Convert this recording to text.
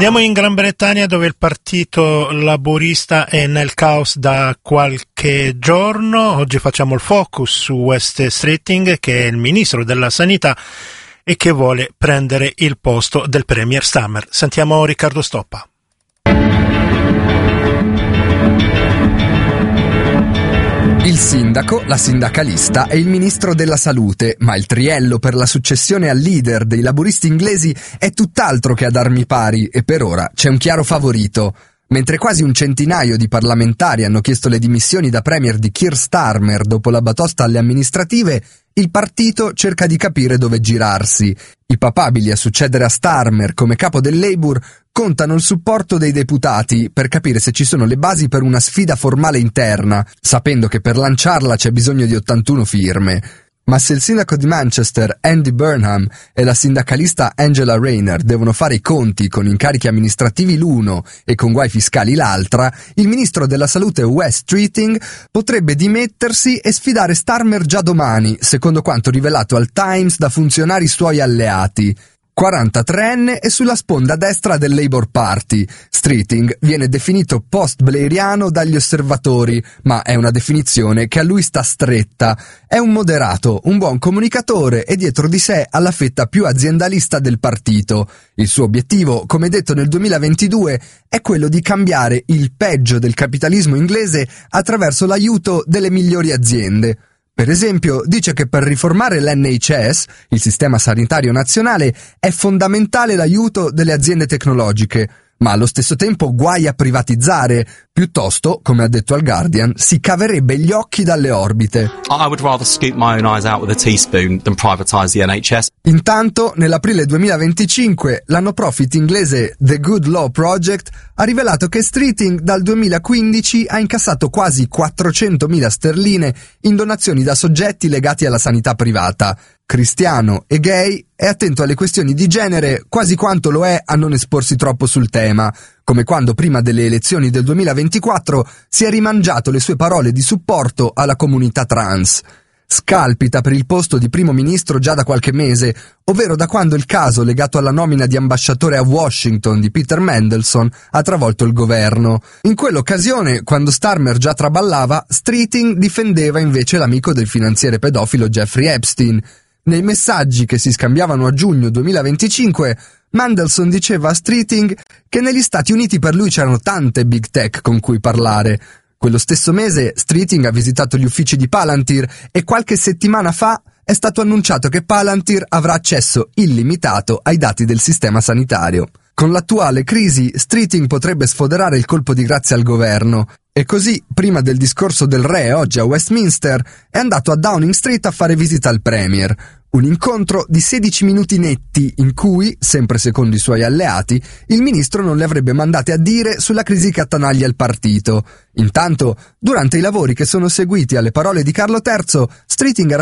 Andiamo in Gran Bretagna, dove il partito laburista è nel caos da qualche giorno. Oggi facciamo il focus su Wes Streeting, che è il ministro della sanità e che vuole prendere il posto del premier Starmer. Sentiamo Riccardo Stoppa. Il sindaco, la sindacalista e il ministro della salute, ma il triello per la successione al leader dei laburisti inglesi è tutt'altro che ad armi pari e per ora c'è un chiaro favorito. Mentre quasi un centinaio di parlamentari hanno chiesto le dimissioni da premier di Keir Starmer dopo la batosta alle amministrative, il partito cerca di capire dove girarsi. I papabili a succedere a Starmer come capo del Labour contano il supporto dei deputati per capire se ci sono le basi per una sfida formale interna, sapendo che per lanciarla c'è bisogno di 81 firme. Ma se il sindaco di Manchester, Andy Burnham, e la sindacalista Angela Rayner devono fare i conti con incarichi amministrativi l'uno e con guai fiscali l'altra, il ministro della salute Wes Streeting potrebbe dimettersi e sfidare Starmer già domani, secondo quanto rivelato al Times da funzionari suoi alleati. 43enne e sulla sponda destra del Labour Party. Streeting viene definito post-blairiano dagli osservatori, ma è una definizione che a lui sta stretta. È un moderato, un buon comunicatore e dietro di sé ha la fetta più aziendalista del partito. Il suo obiettivo, come detto nel 2022, è quello di cambiare il peggio del capitalismo inglese attraverso l'aiuto delle migliori aziende. Per esempio, dice che per riformare l'NHS, il sistema sanitario nazionale, è fondamentale l'aiuto delle aziende tecnologiche, ma allo stesso tempo guai a privatizzare. Piuttosto, come ha detto al Guardian, si caverebbe gli occhi dalle orbite. I would rather scoop my own eyes out with a teaspoon than privatise the NHS. Intanto, nell'aprile 2025, l'hanno profit inglese The Good Law Project ha rivelato che Streeting dal 2015 ha incassato quasi 400.000 sterline in donazioni da soggetti legati alla sanità privata. Cristiano e gay, è attento alle questioni di genere quasi quanto lo è a non esporsi troppo sul tema, come quando prima delle elezioni del 2024 si è rimangiato le sue parole di supporto alla comunità trans. Scalpita per il posto di primo ministro già da qualche mese, ovvero da quando il caso legato alla nomina di ambasciatore a Washington di Peter Mandelson ha travolto il governo. In quell'occasione, quando Starmer già traballava, Streeting difendeva invece l'amico del finanziere pedofilo Jeffrey Epstein. Nei messaggi che si scambiavano a giugno 2025, Mandelson diceva a Streeting che negli Stati Uniti per lui c'erano tante big tech con cui parlare. Quello stesso mese Streeting ha visitato gli uffici di Palantir e qualche settimana fa è stato annunciato che Palantir avrà accesso illimitato ai dati del sistema sanitario. Con l'attuale crisi, Streeting potrebbe sfoderare il colpo di grazia al governo. E così, prima del discorso del re oggi a Westminster, è andato a Downing Street a fare visita al premier. Un incontro di 16 minuti netti in cui, sempre secondo i suoi alleati, il ministro non le avrebbe mandate a dire sulla crisi che attanaglia il partito. Intanto, durante i lavori che sono seguiti alle parole di Carlo III, Streeting era